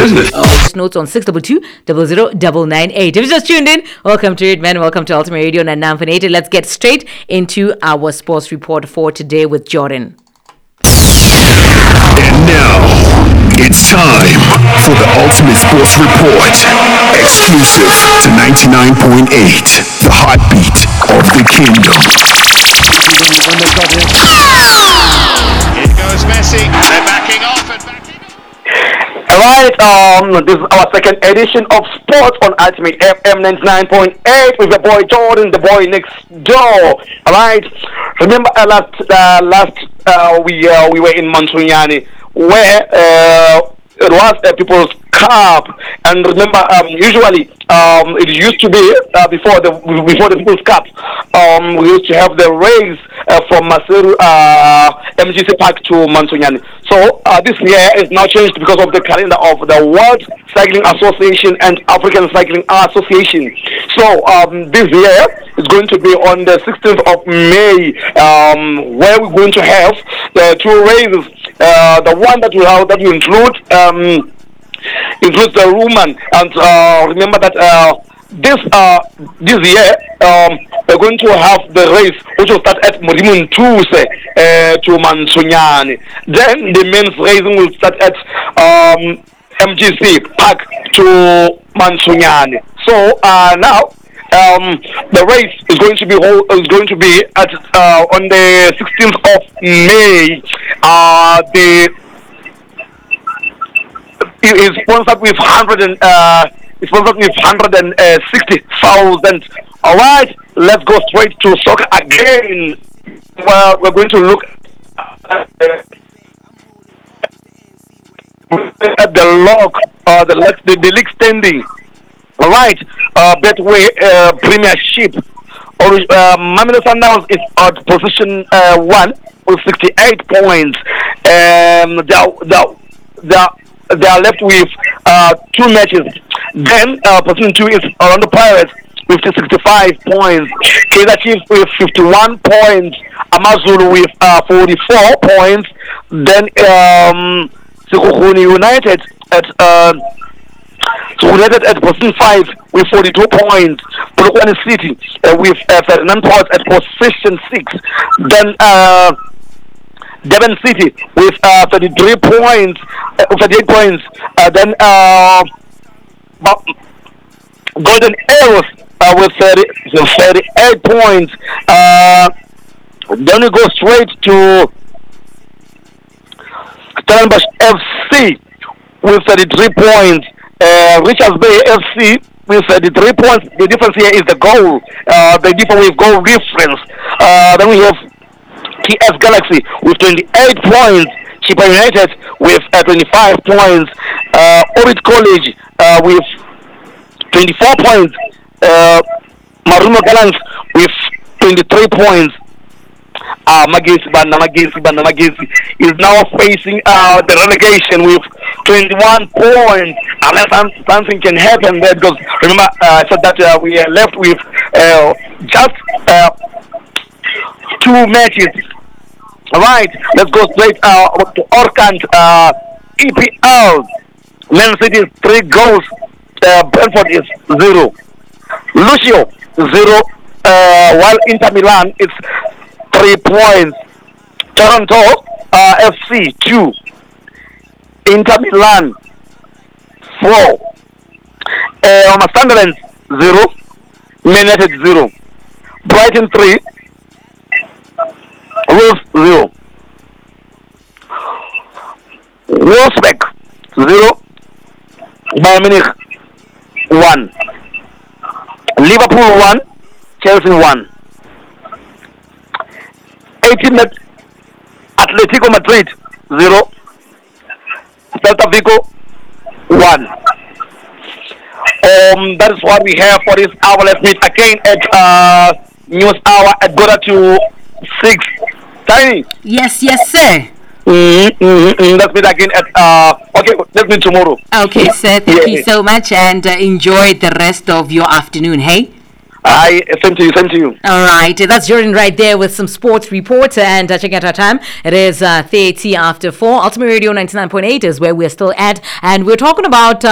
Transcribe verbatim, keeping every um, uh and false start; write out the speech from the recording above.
business. Just notes on six two two, zero zero nine nine eight. If you just tuned in, welcome to it, man. Welcome to Ultimate Radio and Nampanate. Let's get straight into our sports report for today with Jordan. And now, it's time for the Ultimate Sports Report. Exclusive to ninety-nine point eight, the heartbeat of the kingdom. Here goes Messi. They're backing off and backing off. Alright, um, this is our second edition of Sports on Ultimate F M ninety-nine point eight with the boy Jordan, the boy next door. Alright, remember uh, last uh, last uh, we uh, we were in Mansunyani where uh, it was a People's Cup, and remember um, usually um, it used to be uh, before the before the People's Cup um, we used to have the race uh, from Maseru uh, M G C Park to Mansunyani. So uh, this year is now changed because of the calendar of the World Cycling Association and African Cycling Association. So um, this year is going to be on the sixteenth of May, um, where we're going to have the two races. Uh, the one that we have that will include um, includes the Roman, and uh, remember that uh, this uh, this year um, we're going to have the race which will start at Morimun Tuse uh, to Mansunyani. Then the men's racing will start at um, M G C Park to Mansunyani. So uh, now um, the race is going to be whole, is going to be at uh, on the sixteenth of May. Uh, the it is sponsored with hundred and uh, it's sponsored with hundred and sixty thousand. All right, let's go straight to soccer again. Well, we're going to look at the, at the log, uh, the, the the league standing. All right, uh, Betway uh, Premiership. Or uh, Mamelodi Sundowns is at position uh, one with sixty-eight points. Um, they are, they are, they are, they are left with uh, two matches. Then uh, position two is Orlando Pirates with sixty-five points. Kaizer Chiefs with fifty-one points. Amazulu with uh, forty-four points. Then um, Sekhukhune United at uh, So United at position five with forty-two points. Polokwane City uh, with uh, thirty-nine points at position six. Then uh, Devon City with uh, thirty-three points, uh, thirty-eight points. Uh, then uh, Golden Arrows uh, with thirty, thirty-eight points. Uh, then we go straight to Stellenbosch F C with thirty-three points. Uh, Richards Bay F C with thirty-three points. The difference here is the goal. Uh, the difference with goal difference. Uh, then we have T S Galaxy with twenty-eight points. Chippa United with uh, twenty-five points. Uh, Orbit College uh, with twenty-four points. Uh, Marumo Gallants with twenty-three points. Uh, Magesi Banda Magesi Banda Magesi is now facing uh, the relegation with twenty-one points. Unless something can happen there, because remember uh, I said that uh, we are left with uh, just uh, two matches. All right, let's go straight uh, to Orkant uh, E P L. Man City is three goals. Uh, Brentford is zero. Lucio zero. Uh, while Inter Milan is three points. Toronto uh, F C two. Inter Milan four. Uh, Sunderland zero. Man United zero. Brighton three. Wolves zero. Wolfsburg zero. Bayern Munich one. Liverpool one. Chelsea one. eighteen Atletico Madrid zero. Celta Vigo one. Um, that is what we have for this hour. Let's meet again at uh, news hour at quarter to six. Tiny. Yes, yes, sir. Mm-hmm, mm-hmm, mm-hmm. Let's meet again at uh. Okay, let's meet tomorrow. Okay, sir. Thank yeah. you so much, and uh, enjoy the rest of your afternoon. Hey. I same to you, same to you. All right, that's Jordan right there with some sports reports. And uh, check out our time. It is uh, thirty after four. Ultimate Radio ninety-nine point eight is where we're still at. And we're talking about... Uh,